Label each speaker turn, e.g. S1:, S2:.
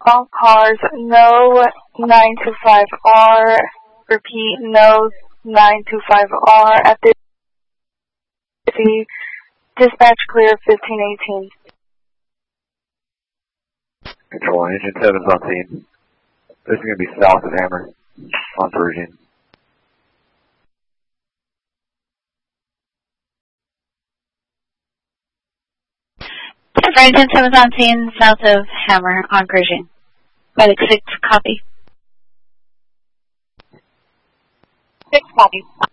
S1: All cars, no 925R. Repeat, no 925R at the dispatch clear 1518.
S2: Control, engine 7's on scene. This is going to be south of Hammer on Pershing.
S3: Engine 7's on scene south of Hammer on Pershing. Medic 6, copy.
S1: 6 copy.